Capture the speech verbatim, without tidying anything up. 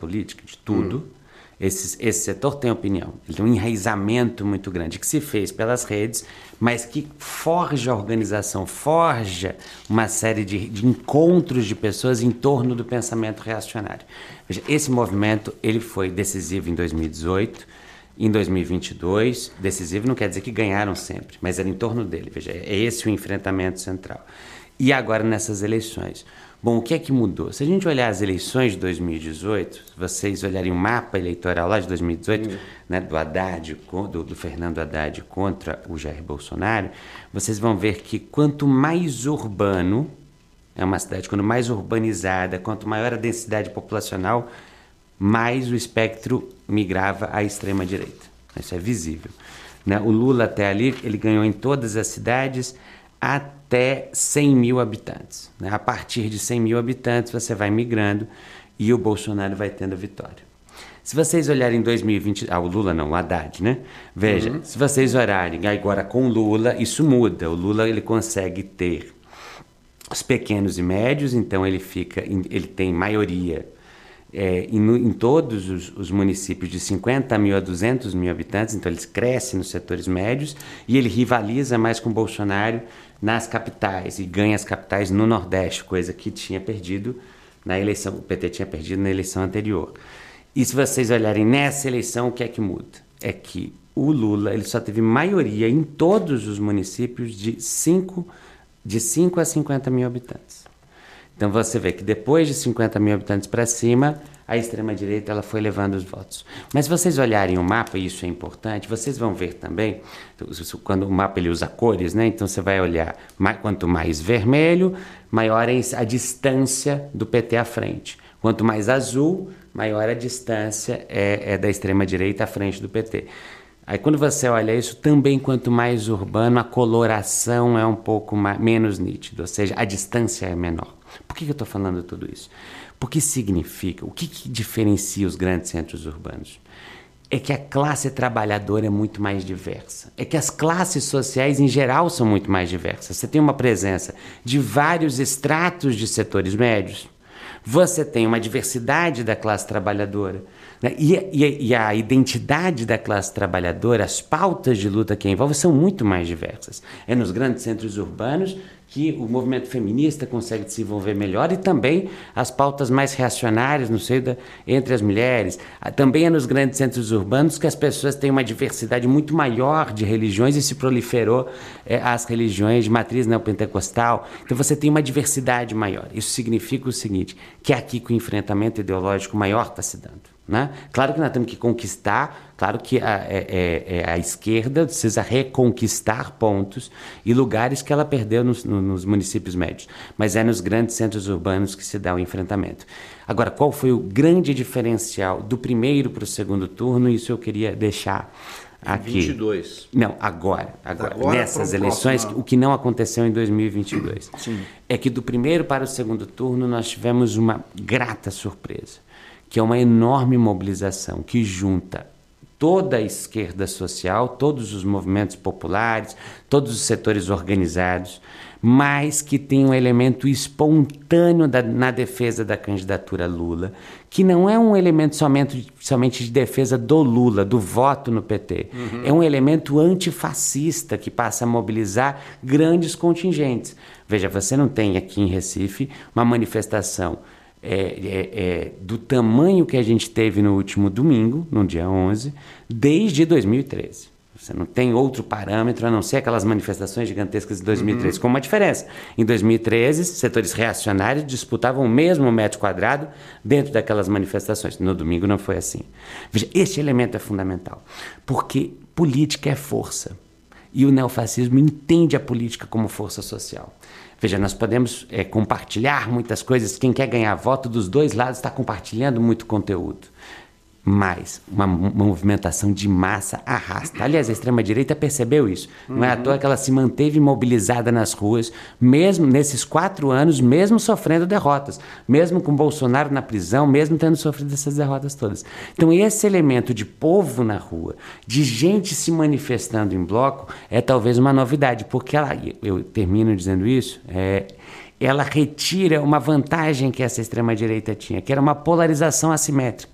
política, de tudo. Hum. Esse, esse setor tem opinião, ele tem um enraizamento muito grande que se fez pelas redes, mas que forja a organização, forja uma série de, de encontros de pessoas em torno do pensamento reacionário. Veja, esse movimento ele foi decisivo em dois mil e dezoito, em dois mil e vinte e dois, decisivo não quer dizer que ganharam sempre, mas era em torno dele. Veja, é esse o enfrentamento central. E agora nessas eleições. Bom, o que é que mudou? Se a gente olhar as eleições de dois mil e dezoito, se vocês olharem o mapa eleitoral lá de dois mil e dezoito, uhum. né, do Haddad, do, do Fernando Haddad contra o Jair Bolsonaro, vocês vão ver que quanto mais urbano, é uma cidade quanto mais urbanizada, quanto maior a densidade populacional, mais o espectro migrava à extrema-direita. Isso é visível. Né? O Lula até ali, ele ganhou em todas as cidades até cem mil habitantes. Né? A partir de cem mil habitantes, você vai migrando e o Bolsonaro vai tendo vitória. Se vocês olharem em dois mil e vinte... Ah, o Lula não, o Haddad, né? Veja, uhum. se vocês olharem agora com o Lula, isso muda. O Lula, ele consegue ter os pequenos e médios, então ele, fica, ele tem maioria é, em, em todos os, os municípios de cinquenta mil a duzentos mil habitantes, então ele cresce nos setores médios e ele rivaliza mais com o Bolsonaro nas capitais e ganha as capitais no Nordeste, coisa que tinha perdido na eleição, o P T tinha perdido na eleição anterior. E se vocês olharem nessa eleição, o que é que muda? É que o Lula ele só teve maioria em todos os municípios de cinco a cinquenta mil habitantes. Então você vê que depois de cinquenta mil habitantes para cima, a extrema-direita ela foi levando os votos. Mas se vocês olharem o mapa, e isso é importante, vocês vão ver também, quando o mapa ele usa cores, né? Então você vai olhar, quanto mais vermelho, maior é a distância do P T à frente. Quanto mais azul, maior a distância é, é da extrema-direita à frente do P T. Aí quando você olha isso, também quanto mais urbano, a coloração é um pouco mais, menos nítida, ou seja, a distância é menor. Por que, que eu estou falando tudo isso? Porque significa, o que, que diferencia os grandes centros urbanos? É que a classe trabalhadora é muito mais diversa. É que as classes sociais, em geral, são muito mais diversas. Você tem uma presença de vários estratos de setores médios. Você tem uma diversidade da classe trabalhadora. Né? E, e, e a identidade da classe trabalhadora, as pautas de luta que a envolve, são muito mais diversas. É nos grandes centros urbanos que o movimento feminista consegue se envolver melhor e também as pautas mais reacionárias no seio da, entre as mulheres. Também é nos grandes centros urbanos que as pessoas têm uma diversidade muito maior de religiões e se proliferou é, as religiões de matriz neopentecostal. Então você tem uma diversidade maior. Isso significa o seguinte, que é aqui que o enfrentamento ideológico maior está se dando. Né? Claro que nós temos que conquistar, claro que a, é, é, a esquerda precisa reconquistar pontos e lugares que ela perdeu nos, no, nos municípios médios, mas é nos grandes centros urbanos que se dá o enfrentamento. Agora, qual foi o grande diferencial do primeiro para o segundo turno? Isso eu queria deixar aqui. vinte e dois. Não, agora, agora, agora nessas eleições, próximo... o que não aconteceu em dois mil e vinte e dois. Sim. É que do primeiro para o segundo turno nós tivemos uma grata surpresa, que é uma enorme mobilização que junta toda a esquerda social, todos os movimentos populares, todos os setores organizados, mas que tem um elemento espontâneo da, na defesa da candidatura Lula, que não é um elemento somente, somente de defesa do Lula, do voto no P T. Uhum. É um elemento antifascista que passa a mobilizar grandes contingentes. Veja, você não tem aqui em Recife uma manifestação É, é, é, do tamanho que a gente teve no último domingo, no dia onze, desde dois mil e treze. Você não tem outro parâmetro a não ser aquelas manifestações gigantescas de dois mil e treze, uhum. com uma diferença. Em dois mil e treze, setores reacionários disputavam o mesmo metro quadrado dentro daquelas manifestações. No domingo não foi assim. Veja, este elemento é fundamental, porque política é força. E o neofascismo entende a política como força social. Veja, nós podemos é, compartilhar muitas coisas. Quem quer ganhar voto dos dois lados está compartilhando muito conteúdo. Mas uma, uma movimentação de massa arrasta. Aliás, a extrema-direita percebeu isso. Não uhum. é à toa que ela se manteve mobilizada nas ruas, mesmo nesses quatro anos, mesmo sofrendo derrotas, mesmo com Bolsonaro na prisão, mesmo tendo sofrido essas derrotas todas. Então, esse elemento de povo na rua, de gente se manifestando em bloco, é talvez uma novidade, porque ela, eu termino dizendo isso, é, ela retira uma vantagem que essa extrema-direita tinha, que era uma polarização assimétrica.